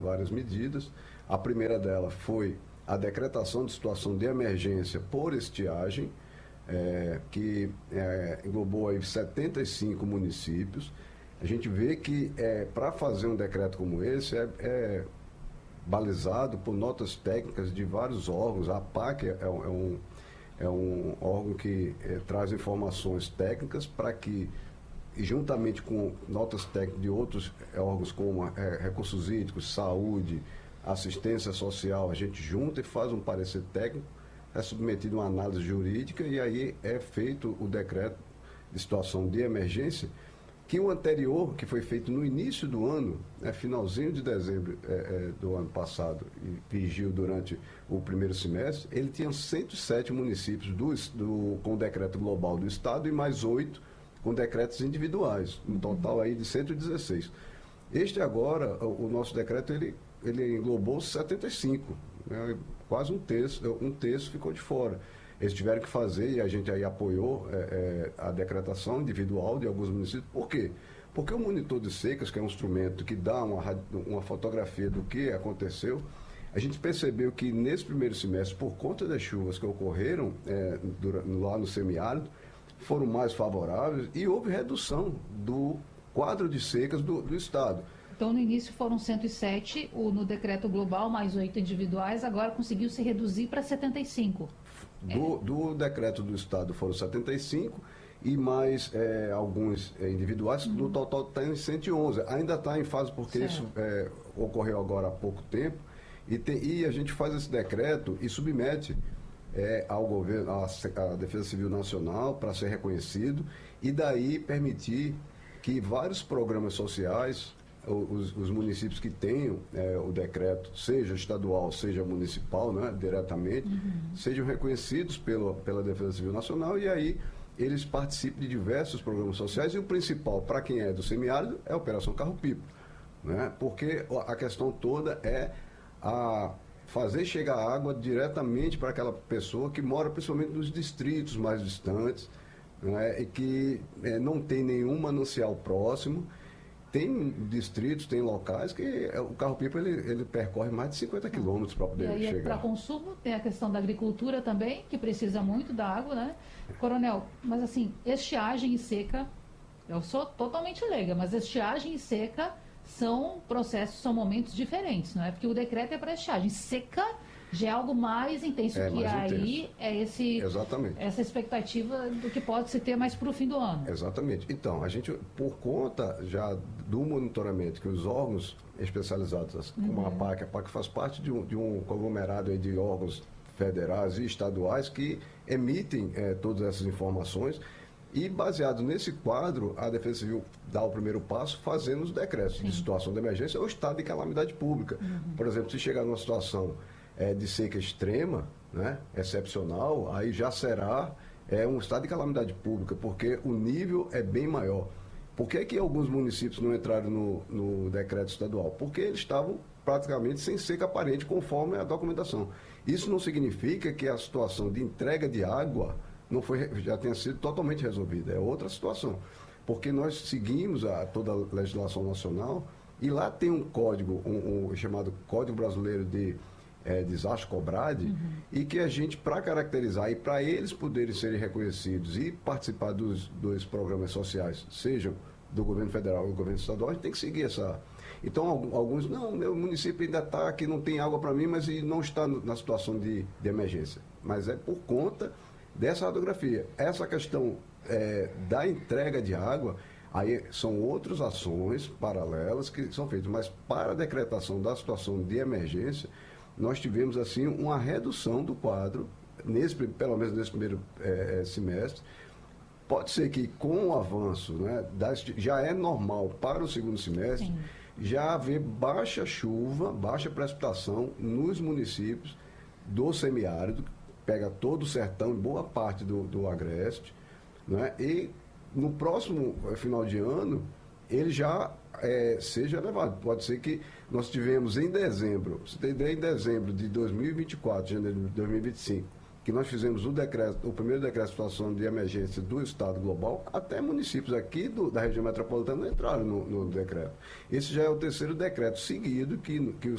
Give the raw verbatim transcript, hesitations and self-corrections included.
várias medidas. A primeira dela foi a decretação de situação de emergência por estiagem, é, que é, englobou aí setenta e cinco municípios. A gente vê que é, para fazer um decreto como esse é, é balizado por notas técnicas de vários órgãos. A APAC é, é um, é um órgão que é, traz informações técnicas para que, e juntamente com notas técnicas de outros órgãos como é, recursos hídricos, saúde, assistência social, a gente junta e faz um parecer técnico, é submetido a uma análise jurídica e aí é feito o decreto de situação de emergência, que o anterior, que foi feito no início do ano, né, finalzinho de dezembro é, é, do ano passado, e vigiu durante o primeiro semestre, ele tinha cento e sete municípios do, do, com o decreto global do Estado e mais oito com decretos individuais, um total aí de cento e dezesseis. Este agora, o, o nosso decreto, ele, ele englobou setenta e cinco, né, quase um terço, um terço ficou de fora. Eles tiveram que fazer, e a gente aí apoiou é, é, a decretação individual de alguns municípios. Por quê? Porque o monitor de secas, que é um instrumento que dá uma, uma fotografia do que aconteceu, a gente percebeu que nesse primeiro semestre, por conta das chuvas que ocorreram é, durante, lá no semiárido, foram mais favoráveis e houve redução do quadro de secas do, do Estado. Então, no início foram cento e sete, o, no decreto global, mais oito individuais, agora conseguiu se reduzir para setenta e cinco. Do, do decreto do Estado foram setenta e cinco e mais é, alguns é, individuais, uhum. No total está em cento e onze. Ainda está em fase porque certo. Isso é, ocorreu agora há pouco tempo e, tem, e a gente faz esse decreto e submete é, ao governo, à, à Defesa Civil Nacional para ser reconhecido e daí permitir que vários programas sociais, os, os municípios que tenham é, o decreto, seja estadual, seja municipal, né, diretamente, uhum. sejam reconhecidos pelo, pela Defesa Civil Nacional e aí eles participem de diversos programas sociais e o principal, para quem é do semiárido, é a Operação Carro-Pipa, né, porque a questão toda é a fazer chegar água diretamente para aquela pessoa que mora principalmente nos distritos mais distantes, né, e que é, não tem nenhum manancial próximo. Tem distritos, tem locais que o carro-pipa ele, ele percorre mais de cinquenta quilômetros para poder e aí, chegar. Para consumo, tem a questão da agricultura também, que precisa muito da água, né? Coronel, mas assim, estiagem e seca, eu sou totalmente leiga, mas estiagem e seca são processos, são momentos diferentes, não é? Porque o decreto é para estiagem. Seca já é algo mais intenso, é, que mais aí intenso. É esse, Exatamente. Essa expectativa do que pode se ter mais para o fim do ano. Exatamente. Então, a gente, por conta já do monitoramento que os órgãos especializados, como uhum. a APAC, a APAC faz parte de um, de um conglomerado aí de órgãos federais e estaduais que emitem é, todas essas informações e, baseado nesse quadro, a Defesa Civil dá o primeiro passo fazendo os decretos Sim. de situação de emergência ou estado de calamidade pública. Uhum. Por exemplo, se chegar numa situação É, de seca extrema, né, excepcional, aí já será é, um estado de calamidade pública, porque o nível é bem maior. Por que que alguns municípios não entraram no, no decreto estadual? Porque eles estavam praticamente sem seca aparente, conforme a documentação. Isso não significa que a situação de entrega de água não foi, já tenha sido totalmente resolvida, é outra situação. Porque nós seguimos a, toda a legislação nacional e lá tem um código, um, um chamado Código Brasileiro de É, desastre cobrade, uhum. e que a gente, para caracterizar e para eles poderem serem reconhecidos e participar dos, dos programas sociais, sejam do governo federal ou do governo estadual, a gente tem que seguir essa. Então, alguns, não, meu município ainda está aqui, não tem água para mim, mas não está na situação de, de emergência. Mas é por conta dessa radiografia. Essa questão é, da entrega de água, aí são outras ações paralelas que são feitas, mas para a decretação da situação de emergência, nós tivemos assim uma redução do quadro, nesse, pelo menos nesse primeiro é, semestre. Pode ser que com o avanço, né, das, já é normal para o segundo semestre, Sim. já haver baixa chuva, baixa precipitação nos municípios do semiárido, pega todo o sertão e boa parte do, do agreste, né, e no próximo final de ano ele já é, seja elevado. Pode ser que nós tivemos em dezembro, você tem ideia, em dezembro de dois mil e vinte e quatro, janeiro de dois mil e vinte e cinco, que nós fizemos o decreto, o primeiro decreto de situação de emergência do Estado global, até municípios aqui do, da região metropolitana entraram no, no decreto. Esse já é o terceiro decreto seguido que, que o